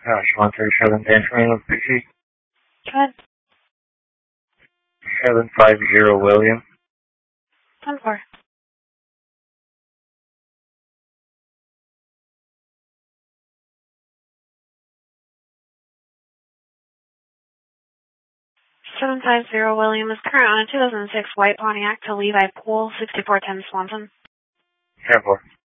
Gosh, 137 Benjamin with PC. Good. 750 William. 10-4. William is current on a 2006 white Pontiac to Levi Pool, 6410 Swanson. 10-4.